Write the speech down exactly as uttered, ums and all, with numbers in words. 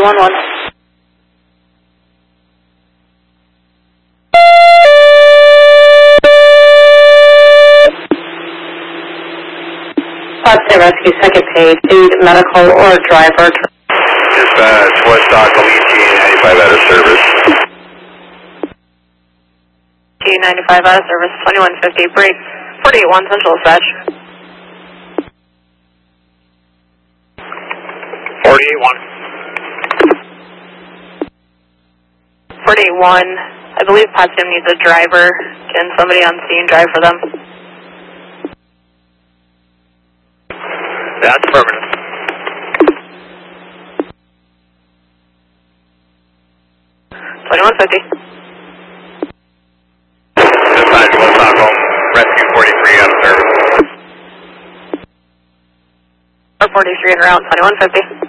one one. Boston Rescue, second page, need medical or driver. Dispatch, West Dock, E T ninety-five out of service. T ninety-five out of service, twenty-one fifty, break, forty-eight one, Central Dispatch. forty-eight one. forty-eight one, I believe Potsdam needs a driver. Can somebody on scene drive for them? That's affirmative. twenty-one fifty. Dispatch, West Dock, Rescue forty-three out of service. forty-three en route, twenty-one fifty.